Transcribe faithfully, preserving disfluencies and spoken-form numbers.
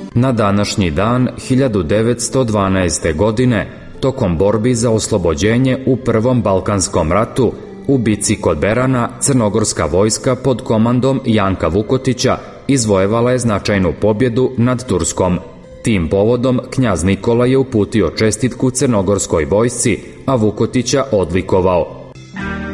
Na današnji dan hiljadu devetsto dvanaeste. godine, tokom borbi za oslobođenje u Prvom Balkanskom ratu, u bici kod Berana, crnogorska vojska pod komandom Janka Vukotića izvojevala je značajnu pobjedu nad Turskom. Tim povodom knjaz Nikola je uputio čestitku crnogorskoj vojsci, a Vukotića odlikovao.